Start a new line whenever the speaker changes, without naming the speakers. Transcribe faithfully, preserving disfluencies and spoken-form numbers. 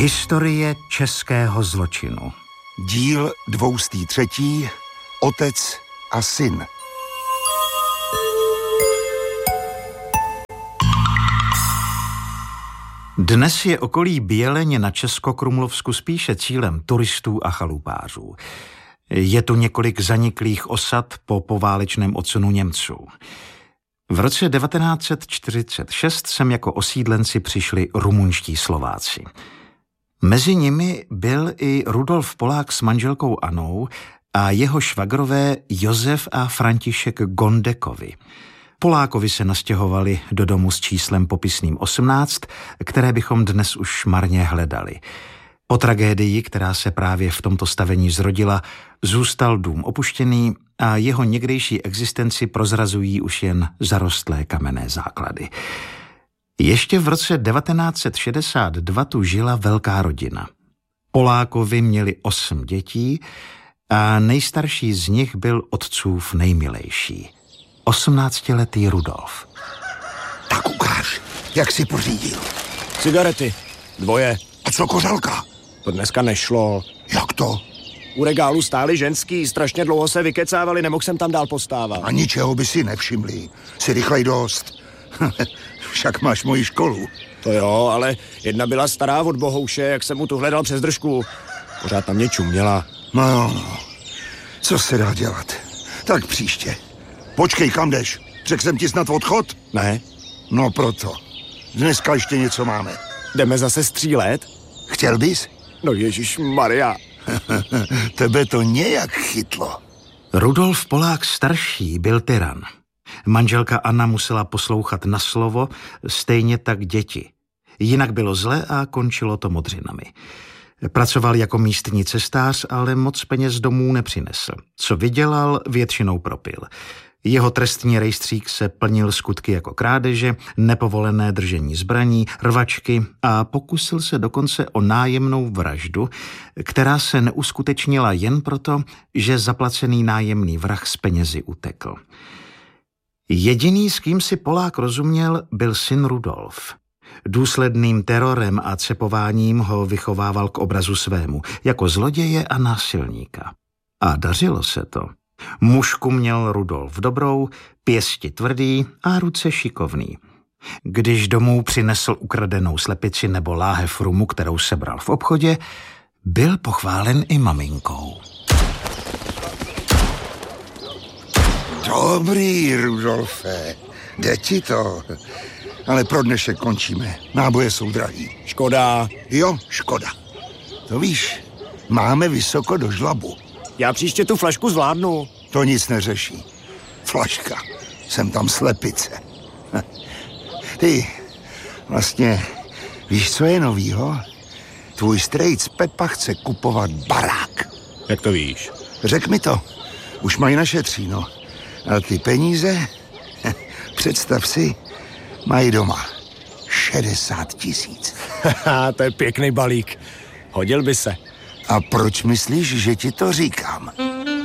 Historie českého zločinu.
Díl dvoustý třetí, Otec a syn.
Dnes je okolí Běleně na Českokrumlovsku spíše cílem turistů a chalupářů. Je tu několik zaniklých osad po poválečném odsunu Němců. V roce devatenáct set čtyřicet šest sem jako osídlenci přišli rumunští Slováci. Mezi nimi byl i Rudolf Polák s manželkou Anou a jeho švagrové Josef a František Gondekovi. Polákovi se nastěhovali do domu s číslem popisným osmnáct, které bychom dnes už marně hledali. Po tragédii, která se právě v tomto stavení zrodila, zůstal dům opuštěný a jeho někdejší existenci prozrazují už jen zarostlé kamenné základy. Ještě v roce devatenáct set šedesát dva tu žila velká rodina. Polákovi měli osm dětí a nejstarší z nich byl otcův nejmilejší. osmnáctiletý Rudolf.
Tak ukáž, jak si pořídil.
Cigarety. Dvoje.
A co kořalka?
To dneska nešlo.
Jak to?
U regálu stáli ženský, strašně dlouho se vykecávali, nemohl jsem tam dál postávat.
A ničeho by si nevšimli. Jsi rychlej dost. Však máš moji školu.
To jo, ale jedna byla stará od bohouše, jak jsem mu tu hledal přes držku. Pořád na mě čuměla.
No jo, no. Co se dá dělat? Tak příště. Počkej, kam jdeš? Řekl jsem ti snad odchod?
Ne.
No proto. Dneska ještě něco máme.
Jdeme zase střílet?
Chtěl bys?
No ježišmarja.
Tebe to nějak chytlo.
Rudolf Polák starší byl tyran. Manželka Anna musela poslouchat na slovo, stejně tak děti. Jinak bylo zle a končilo to modřinami. Pracoval jako místní cestář, ale moc peněz domů nepřinesl. Co vydělal, většinou propil. Jeho trestní rejstřík se plnil skutky jako krádeže, nepovolené držení zbraní, rvačky a pokusil se dokonce o nájemnou vraždu, která se neuskutečnila jen proto, že zaplacený nájemný vrah z penězi utekl. Jediný, s kým si Polák rozuměl, byl syn Rudolf. Důsledným terorem a cepováním ho vychovával k obrazu svému, jako zloděje a násilníka. A dařilo se to. Mužku měl Rudolf dobrou, pěsti tvrdý a ruce šikovný. Když domů přinesl ukradenou slepici nebo láhev rumu, kterou sebral v obchodě, byl pochválen i maminkou.
Dobrý, Rudolfe. Jde ti to. Ale pro dnešek končíme. Náboje jsou drahý.
Škoda.
Jo, škoda. To víš, máme vysoko do žlabu.
Já příště tu flašku zvládnu.
To nic neřeší. Flaška. Jsem tam slepice. Ty, vlastně, víš, co je novýho? Tvůj strejc Pepa chce kupovat barák.
Jak to víš?
Řek mi to. Už mají naše tříno. Ale ty peníze, představ si, mají doma šedesát tisíc.
Haha, to je pěkný balík. Hodil by se.
A proč myslíš, že ti to říkám?